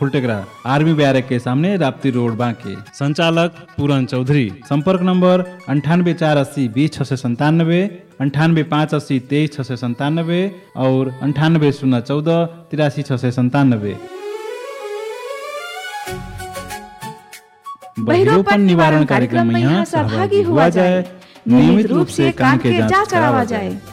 फुलटेकरा, army barrack के सामने Rapti road बांके। संचालक पूरन चौधरी। संपर्क नंबर 9848020697, 9858023697 और 9801483697। बहिरोपन निवारण कार्यक्रम में यहाँ सहभागी हुआ जाए, नियमित रूप से कान के जांच करावा जाए।